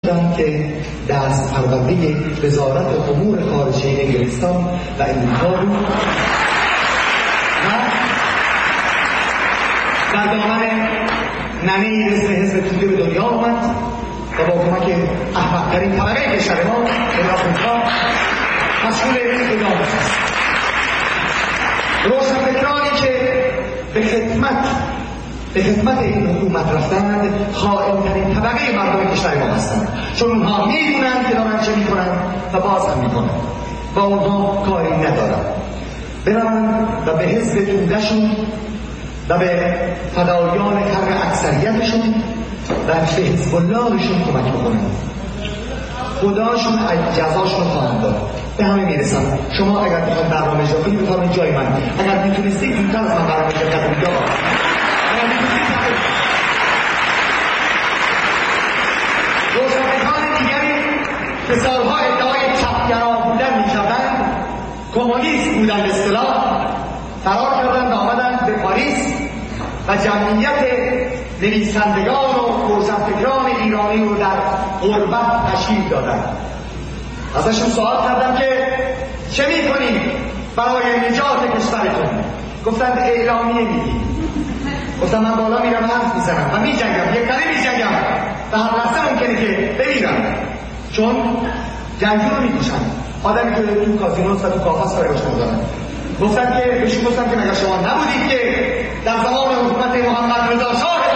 که دست پرونده وزارت امور خارجه انگلستان و امریکا رو در دامن ننه رزق حزب توده به دنیا آمد و با کمک احمق‌ترین طبقه کشور ما در آفریقا مسئول اقدام است. روشنفکرانی که به خدمت این حکومت رفتند خائن‌ترین طبقه مردم کشور ما هستند، چون اونها میدونند که دارن چه میکنند و باز هم میکنند، با اونها کاری ندارند. برن و به حزب تودهشون و به فدایان کر اکثریتشون و به حزب اللهشون کمک بکنند. خداشون جزاشون خواهند داد. به همه میرسم. شما اگر بخواید برنامه اجرا کنید بفرمایید جای من. اگر میتونستید زودتر از من برنامه اجرا کنید. روشنفکران دیگری که سالها ادعای چپگرا بودن میکردند، کمونیست بودن به اصطلاح، فرار کردند و آمدند به پاریس و جمعیت نویسندگان و روشنفکران ایرانی رو در غربت تشکیل دادند. ازشون سوال کردم که چه میکنید برای نجات کشورتون؟ گفتند اعلامیه میدید. گفتم من بالا میرم حرف میزنم و میجنگم، یک کلی میجنگم و هر لحظه ممکنه که بمیرم، چون جنگجو رو میکشن. آدمی که تو کازینوست و تو کافاس کاری باشن دارن. گفتم که بهشون گفتم که مگر شما نبودید که در زمان حکومت محمد رضا شاه